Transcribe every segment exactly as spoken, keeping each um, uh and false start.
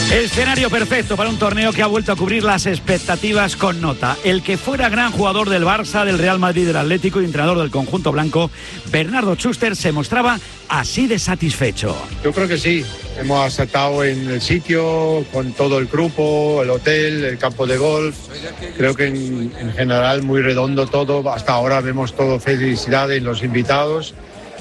Escenario perfecto para un torneo que ha vuelto a cubrir las expectativas con nota. El que fuera gran jugador del Barça, del Real Madrid, del Atlético y entrenador del conjunto blanco, Bernardo Schuster, se mostraba así de satisfecho. Yo creo que sí, hemos acertado en el sitio, con todo el grupo, el hotel, el campo de golf. Creo que en, en general muy redondo todo. Hasta ahora vemos todo felicidad en los invitados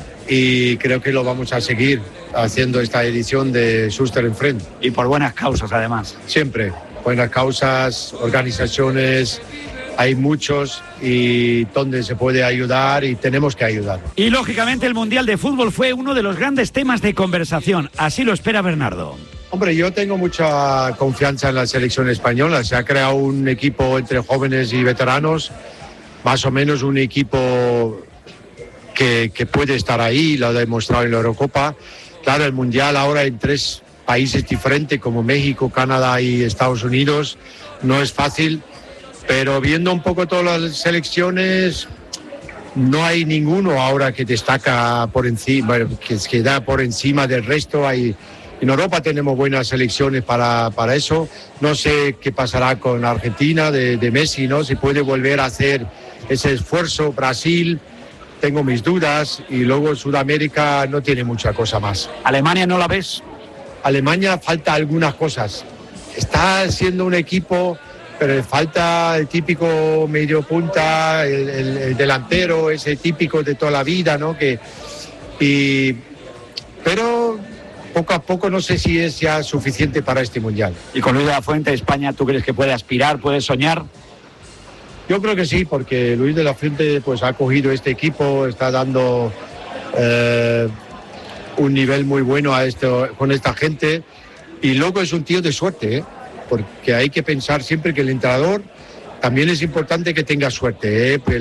y creo que lo vamos a seguir haciendo esta edición de Schuster en Frente. Y por buenas causas, además. Siempre, buenas causas, organizaciones, hay muchos y donde se puede ayudar y tenemos que ayudar. Y lógicamente el Mundial de Fútbol fue uno de los grandes temas de conversación, así lo espera Bernardo. Hombre, yo tengo mucha confianza en la selección española, se ha creado un equipo entre jóvenes y veteranos, más o menos un equipo que, que puede estar ahí, lo ha demostrado en la Eurocopa. Claro, el Mundial ahora en tres países diferentes como México, Canadá y Estados Unidos no es fácil, pero viendo un poco todas las selecciones no hay ninguno ahora que destaca por encima, que, que da por encima del resto. Hay, en Europa tenemos buenas selecciones para, para eso. No sé qué pasará con Argentina de, de Messi, ¿no? Si puede volver a hacer ese esfuerzo. Brasil, tengo mis dudas, y luego Sudamérica no tiene mucha cosa más. ¿Alemania no la ves? Alemania falta algunas cosas. Está siendo un equipo, pero le falta el típico medio punta, el, el, el delantero, ese típico de toda la vida, ¿no? Que, y, pero poco a poco no sé si es ya suficiente para este Mundial. ¿Y con Luis de la Fuente, España, tú crees que puede aspirar, puede soñar? Yo creo que sí, porque Luis de la Fuente pues, ha cogido este equipo, está dando eh, un nivel muy bueno a esto, con esta gente, y luego es un tío de suerte, ¿eh? Porque hay que pensar siempre que el entrenador también es importante que tenga suerte, ¿eh?